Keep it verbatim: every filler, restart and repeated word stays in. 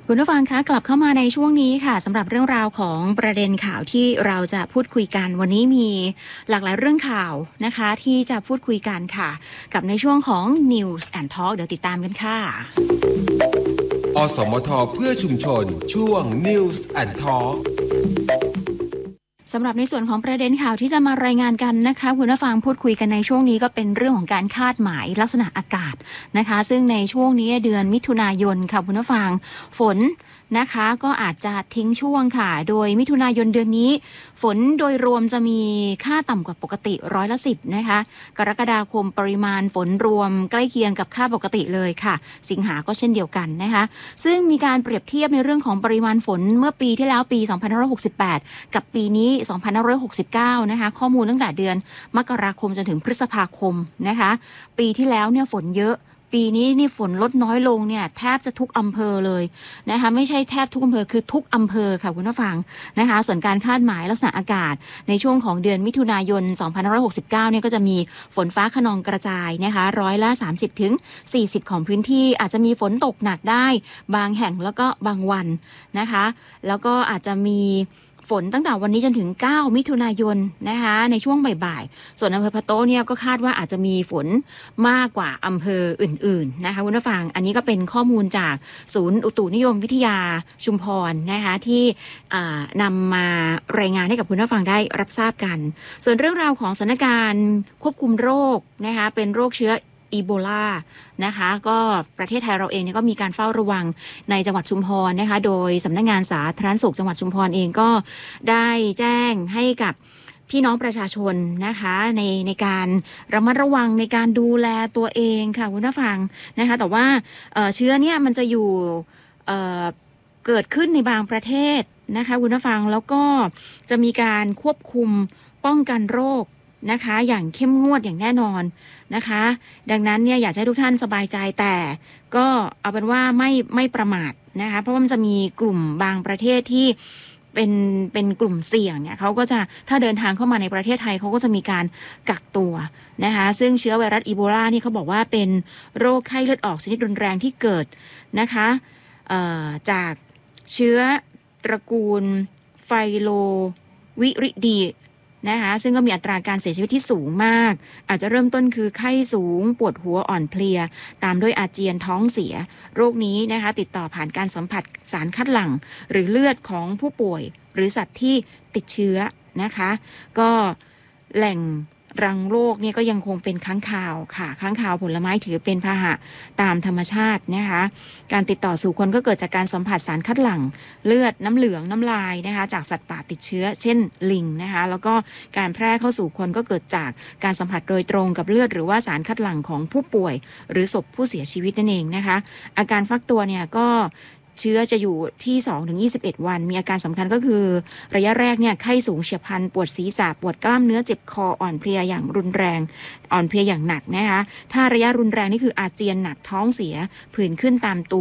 คุณผู้ฟังคะกลับเข้ามาในช่วงนี้ค่ะสำหรับเรื่องราวของประเด็นข่าวที่เราจะพูดคุยกันวันนี้มีหลากหลายเรื่องข่าวนะคะที่จะพูดคุยกันค่ะกับในช่วงของ News and Talk เดี๋ยวติดตามกันค่ะอสมทเพื่อชุมชนช่วง News and Talkสำหรับในส่วนของประเด็นข่าวที่จะมารายงานกันนะคะคุณผู้ฟังพูดคุยกันในช่วงนี้ก็เป็นเรื่องของการคาดหมายลักษณะอากาศนะคะซึ่งในช่วงนี้เดือนมิถุนายนค่ะคุณผู้ฟังฝนนะคะก็อาจจะทิ้งช่วงค่ะโดยมิถุนายนเดือนนี้ฝนโดยรวมจะมีค่าต่ำกว่าปกติร้อยละสิบนะคะกรกฎาคมปริมาณฝนรวมใกล้เคียงกับค่าปกติเลยค่ะสิงหาก็เช่นเดียวกันนะคะซึ่งมีการเปรียบเทียบในเรื่องของปริมาณฝนเมื่อปีที่แล้วปีสองพันห้าร้อยหกสิบแปดกับปีนี้สองพันห้าร้อยหกสิบเก้านะคะข้อมูลตั้งแต่เดือนมกราคมจนถึงพฤษภาคมนะคะปีที่แล้วเนี่ยฝนเยอะปีนี้นี่ฝนลดน้อยลงเนี่ยแทบจะทุกอำเภอเลยนะคะไม่ใช่แทบทุกอำเภอคือทุกอำเภอค่ะคุณผู้ฟังนะคะส่วนการคาดหมายลักษณะอากาศในช่วงของเดือนมิถุนายนสองพันห้าร้อยหกสิบเก้าเนี่ยก็จะมีฝนฟ้าคะนองกระจายนะคะร้อยละสามสิบถึงสี่สิบของพื้นที่อาจจะมีฝนตกหนักได้บางแห่งแล้วก็บางวันนะคะแล้วก็อาจจะมีฝนตั้งแต่วันนี้จนถึงเก้ามิถุนายนนะคะในช่วงบ่ายๆส่วนอำเภอพะโต้เนี่ยก็คาดว่าอาจจะมีฝนมากกว่าอำเภออื่นๆนะคะคุณผู้ฟังอันนี้ก็เป็นข้อมูลจากศูนย์อุตุนิยมวิทยาชุมพรนะคะที่นำมารายงานให้กับคุณผู้ฟังได้รับทราบกันส่วนเรื่องราวของสถานการณ์ควบคุมโรคนะคะเป็นโรคเชื้ออีโบลานะคะก็ประเทศไทยเราเองเนี่ยก็มีการเฝ้าระวังในจังหวัดชุมพรนะคะโดยสำนักงานสาธารณสุขจังหวัดชุมพรเองก็ได้แจ้งให้กับพี่น้องประชาชนนะคะในในการระมัดระวังในการดูแลตัวเองค่ะคุณผู้ฟังนะคะแต่ว่า เอ่อ เชื้อเนี่ยมันจะอยู่เอ่อเกิดขึ้นในบางประเทศนะคะคุณผู้ฟังแล้วก็จะมีการควบคุมป้องกันโรคนะคะอย่างเข้มงวดอย่างแน่นอนนะคะดังนั้นเนี่ยอยากให้ทุกท่านสบายใจแต่ก็เอาเป็นว่าไม่ไม่ประมาทนะคะเพราะว่ามันจะมีกลุ่มบางประเทศที่เป็นเป็นกลุ่มเสี่ยงเนี่ยเขาก็จะถ้าเดินทางเข้ามาในประเทศไทยเขาก็จะมีการกักตัวนะคะซึ่งเชื้อไวรัสอีโบลานี่เขาบอกว่าเป็นโรคไข้เลือดออกชนิดรุนแรงที่เกิดนะคะจากเชื้อตระกูลไฟโลวิริดีนะคะซึ่งก็มีอัตราการเสียชีวิตที่สูงมากอาจจะเริ่มต้นคือไข้สูงปวดหัวอ่อนเพลียตามด้วยอาเจียนท้องเสียโรคนี้นะคะติดต่อผ่านการสัมผัสสารคัดหลั่งหรือเลือดของผู้ป่วยหรือสัตว์ที่ติดเชื้อนะคะก็แหล่งรังโรคเนี่ยก็ยังคงเป็นค้างคาวค่ะค้างคาวผลไม้ถือเป็นพาหะตามธรรมชาตินะคะการติดต่อสู่คนก็เกิดจากการสัมผัสสารคัดหลั่งเลือดน้ำเหลืองน้ำลายนะคะจากสัตว์ป่าติดเชื้อเช่นลิงนะคะแล้วก็การแพร่เข้าสู่คนก็เกิดจากการสัมผัสโดยตรงกับเลือดหรือว่าสารคัดหลั่งของผู้ป่วยหรือศพผู้เสียชีวิตนั่นเองนะคะอาการฟักตัวเนี่ยก็เชื้อจะอยู่ที่ สองถึงยี่สิบเอ็ด วันมีอาการสำคัญก็คือระยะแรกเนี่ยไข้สูงเฉียบพลันปวดศีรษะปวดกล้ามเนื้อเจ็บคออ่อนเพลียอย่างรุนแรงอ่อนเพลียอย่างหนักนะคะถ้าระยะรุนแรงนี่คืออาเจียนหนักท้องเสียผื่นขึ้นตามตัว